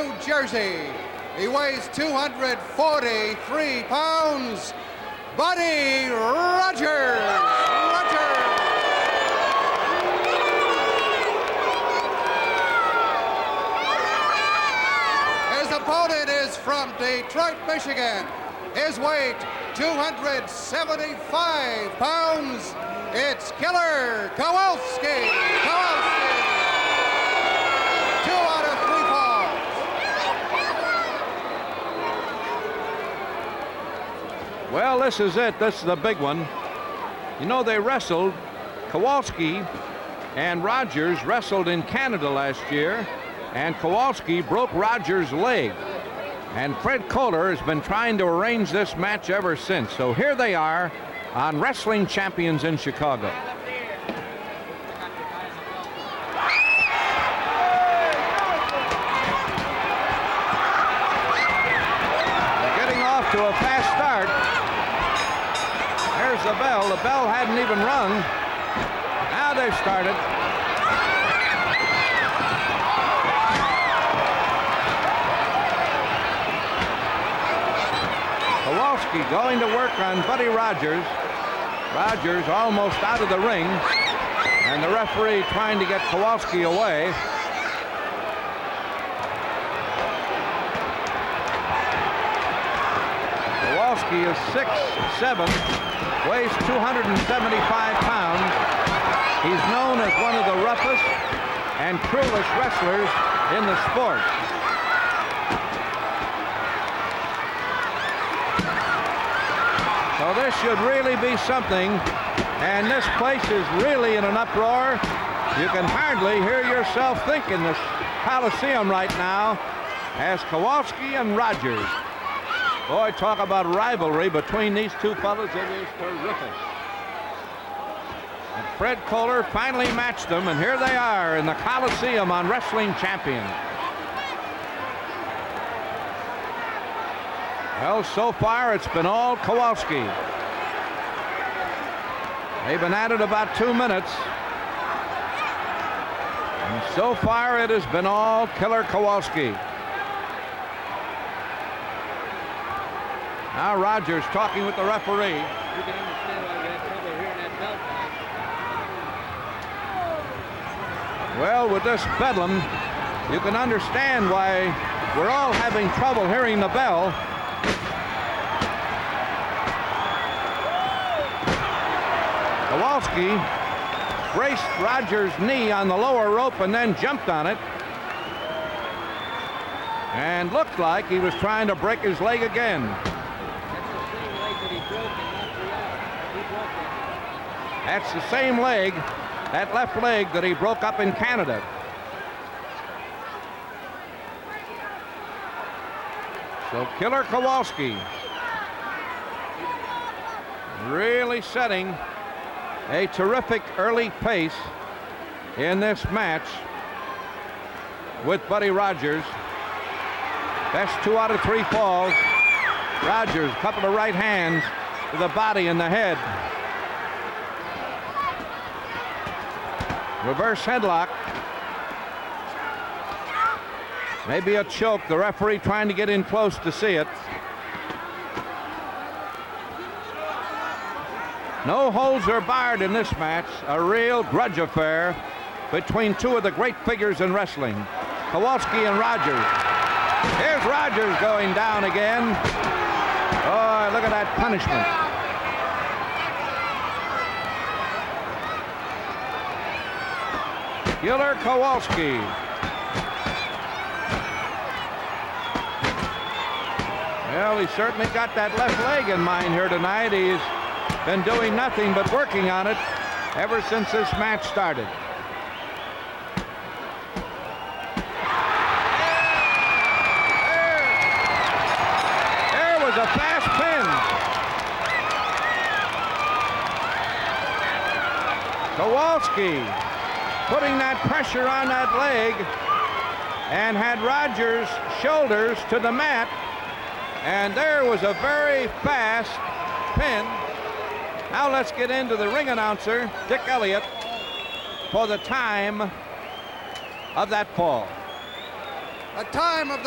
New Jersey. He weighs 243 pounds. Buddy Rogers. His opponent is from Detroit, Michigan. His weight, 275 pounds. It's Killer Kowalski. 2 out of 3 falls. Well, this is it. This is the big one. You know, they wrestled. Kowalski and Rogers wrestled in Canada last year, and Kowalski broke Rogers' leg. And Fred Kohler has been trying to arrange this match ever since. So here they are on Wrestling Champions in Chicago. They're getting off to a fast start. There's the bell. The bell hadn't even rung. Now they've started. Kowalski going to work on Buddy Rogers. Rogers almost out of the ring, and the referee trying to get Kowalski away. Kowalski is 6'7", weighs 275 pounds. He's known as one of the roughest and cruelest wrestlers in the sport. So this should really be something, and this place is really in an uproar. You can hardly hear yourself think in this Coliseum right now as Kowalski and Rogers. Boy, talk about rivalry between these two fellas. It is terrific. And Fred Kohler finally matched them, and here they are in the Coliseum on Wrestling Champions. Well, so far it's been all Kowalski. They've been at it about 2 minutes. And so far it has been all Killer Kowalski. Now Rogers talking with the referee. You can understand why we had trouble hearing that bell time. Well, with this bedlam, you can understand why we're all having trouble hearing the bell. Kowalski braced Rogers' knee on the lower rope and then jumped on it. And looked like he was trying to break his leg again. That's the same leg that he broke in Montreal. That's the same leg, that left leg that he broke up in Canada. So Killer Kowalski really setting a terrific early pace in this match with Buddy Rogers. Best 2 out of 3 falls. Rogers, a couple of right hands to the body and the head. Reverse headlock. Maybe a choke. The referee trying to get in close to see it. No holds are barred in this match. A real grudge affair between 2 of the great figures in wrestling, Kowalski and Rogers. Here's Rogers going down again. Oh, look at that punishment. Killer Kowalski. Well, he certainly got that left leg in mind here tonight. He's been doing nothing but working on it ever since this match started. There was a fast pin. Kowalski putting that pressure on that leg and had Rogers' shoulders to the mat, and there was a very fast pin. Now let's get into the ring announcer, Dick Elliott, for the time of that fall. The time of